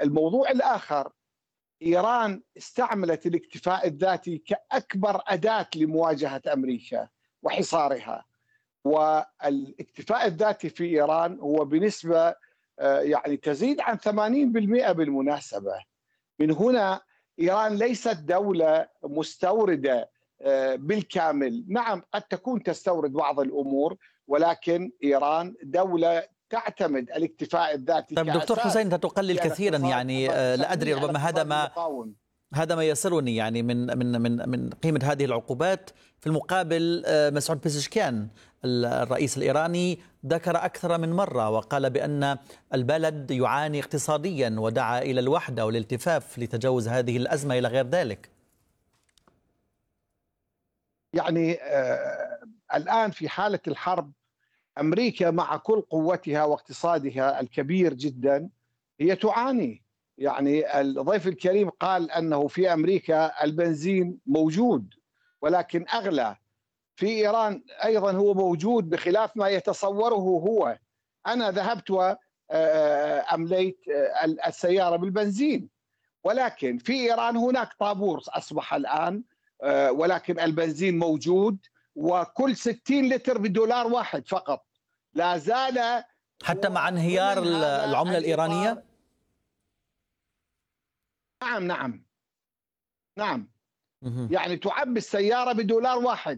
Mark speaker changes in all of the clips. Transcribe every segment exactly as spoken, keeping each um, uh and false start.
Speaker 1: الموضوع الآخر، إيران استعملت الاكتفاء الذاتي كأكبر أداة لمواجهة أمريكا وحصارها. والاكتفاء الذاتي في إيران هو بنسبة يعني تزيد عن ثمانين بالمئة بالمناسبة. من هنا إيران ليست دولة مستوردة بالكامل، نعم قد تكون تستورد بعض الأمور، ولكن إيران دولة تعتمد الاكتفاء الذاتي.
Speaker 2: طيب دكتور حسين، أنت تقلل كثيرا، يعني لا أدري، ربما هذا ما هذا ما يصلني يعني من من من من قيمة هذه العقوبات. في المقابل مسعود بيزشكيان الرئيس الإيراني ذكر أكثر من مرة وقال بأن البلد يعاني اقتصاديا ودعا إلى الوحدة والالتفاف لتجاوز هذه الأزمة إلى غير ذلك.
Speaker 1: يعني آه الآن في حالة الحرب، أمريكا مع كل قوتها واقتصادها الكبير جدا هي تعاني. يعني الضيف الكريم قال أنه في أمريكا البنزين موجود ولكن أغلى. في إيران أيضا هو موجود بخلاف ما يتصوره هو. أنا ذهبت وأمليت السيارة بالبنزين، ولكن في إيران هناك طابور أصبح الآن، ولكن البنزين موجود، وكل ستين لتر بدولار واحد فقط. لا زال
Speaker 2: حتى مع انهيار العملة الإيرانية.
Speaker 1: نعم نعم نعم يعني تعبي السيارة بدولار واحد.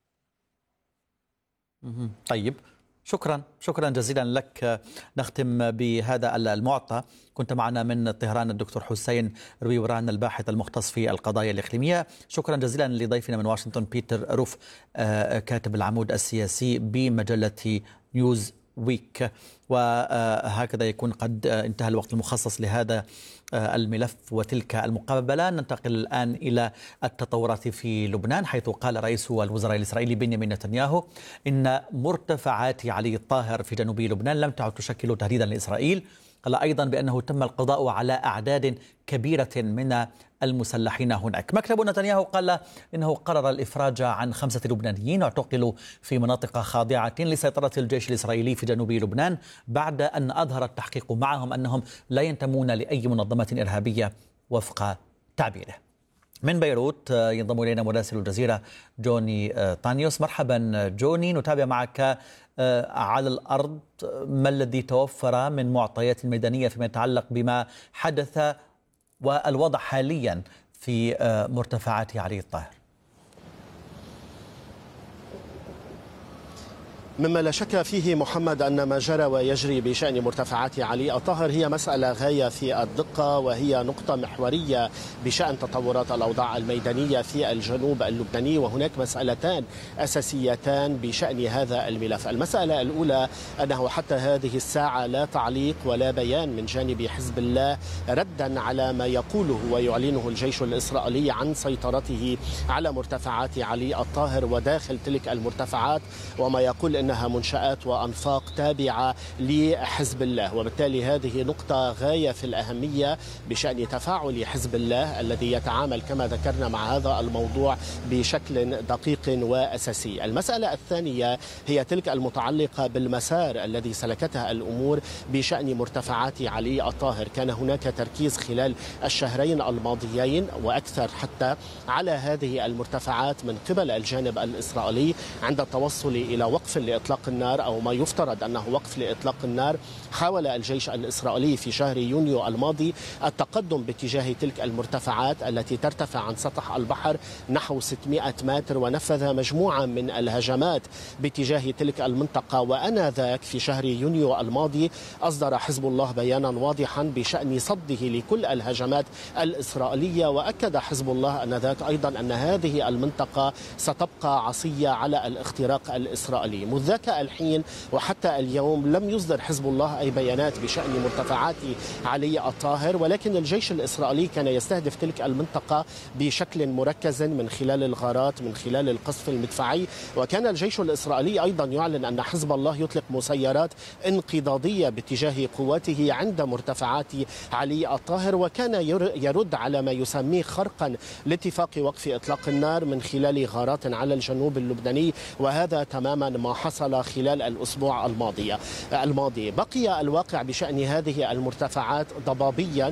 Speaker 2: طيب، شكرا شكرا جزيلا لك. نختم بهذا المعطى. كنت معنا من طهران الدكتور حسين رويوران، الباحث المختص في القضايا الإقليمية. شكرا جزيلا لضيفنا من واشنطن بيتر روف، كاتب العمود السياسي بمجلة نيوز ويك. وهكذا يكون قد انتهى الوقت المخصص لهذا الملف وتلك المقابلة. ننتقل الآن إلى التطورات في لبنان، حيث قال رئيس الوزراء الإسرائيلي بنيامين نتنياهو إن مرتفعات علي الطاهر في جنوب لبنان لم تعد تشكل تهديدا لإسرائيل. قال أيضا بأنه تم القضاء على أعداد كبيرة من المسلحين هناك. مكتب نتنياهو قال إنه قرر الإفراج عن خمسة لبنانيين اعتقلوا في مناطق خاضعة لسيطرة الجيش الإسرائيلي في جنوب لبنان، بعد أن أظهر التحقيق معهم أنهم لا ينتمون لأي منظمة إرهابية وفق تعبيره. من بيروت ينضم إلينا مراسل الجزيرة جوني طانيوس. مرحبا جوني، نتابع معك على الأرض ما الذي توفر من معطيات ميدانية فيما يتعلق بما حدث والوضع حاليا في مرتفعات علي الطاهر.
Speaker 3: مما لا شك فيه محمد أن ما جرى ويجري بشأن مرتفعات علي الطاهر هي مسألة غاية في الدقة، وهي نقطة محورية بشأن تطورات الأوضاع الميدانية في الجنوب اللبناني. وهناك مسألتان أساسيتان بشأن هذا الملف. المسألة الأولى أنه حتى هذه الساعة لا تعليق ولا بيان من جانب حزب الله ردا على ما يقوله ويعلنه الجيش الإسرائيلي عن سيطرته على مرتفعات علي الطاهر وداخل تلك المرتفعات، وما يقول إنها منشآت وأنفاق تابعة لحزب الله. وبالتالي هذه نقطة غاية في الأهمية بشأن تفاعل حزب الله الذي يتعامل كما ذكرنا مع هذا الموضوع بشكل دقيق وأساسي. المسألة الثانية هي تلك المتعلقة بالمسار الذي سلكتها الأمور بشأن مرتفعات علي الطاهر. كان هناك تركيز خلال الشهرين الماضيين وأكثر حتى على هذه المرتفعات من قبل الجانب الإسرائيلي عند التوصل إلى وقف لإطلاق النار أو ما يفترض أنه وقف لإطلاق النار. حاول الجيش الإسرائيلي في شهر يونيو الماضي التقدم باتجاه تلك المرتفعات التي ترتفع عن سطح البحر نحو ستمائة متر، ونفذ مجموعة من الهجمات باتجاه تلك المنطقة. وآنذاك في شهر يونيو الماضي أصدر حزب الله بيانا واضحا بشأن صده لكل الهجمات الإسرائيلية، وأكد حزب الله آنذاك أيضا أن هذه المنطقة ستبقى عصية على الاختراق الإسرائيلي. منذ ذاك الحين وحتى اليوم لم يصدر حزب الله أي بيانات بشأن مرتفعات علي الطاهر، ولكن الجيش الإسرائيلي كان يستهدف تلك المنطقة بشكل مركز من خلال الغارات، من خلال القصف المدفعي. وكان الجيش الإسرائيلي أيضا يعلن أن حزب الله يطلق مسيرات انقضاضية باتجاه قواته عند مرتفعات علي الطاهر، وكان يرد على ما يسميه خرقا لاتفاق وقف إطلاق النار من خلال غارات على الجنوب اللبناني. وهذا تماما ما حصل خلال الأسبوع الماضي الماضي. بقي الواقع بشأن هذه المرتفعات ضبابيا